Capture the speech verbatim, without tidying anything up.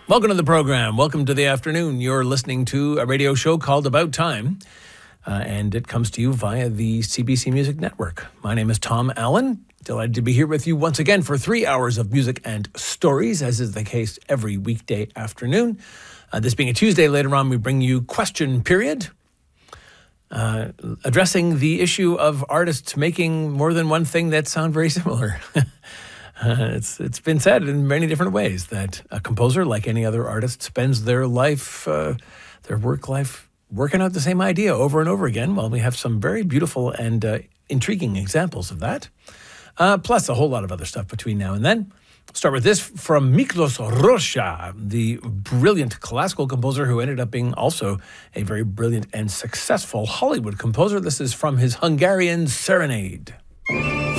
Welcome to the program. Welcome to the afternoon. You're listening to a radio show called About Time, uh, and it comes to you via the C B C Music Network. My name is Tom Allen. Delighted to be here with you once again for three hours of music and stories, as is the case every weekday afternoon. Uh, this being a Tuesday, later on we bring you Question Period, uh, addressing the issue of artists making more than one thing that sound very similar. Uh, it's it's been said in many different ways that a composer, like any other artist, spends their life, uh, their work life, working out the same idea over and over again. Well, we have some very beautiful and uh, intriguing examples of that, uh, plus a whole lot of other stuff between now and then. We'll start with this from Miklos Rozsa, the brilliant classical composer who ended up being also a very brilliant and successful Hollywood composer. This is from his Hungarian Serenade.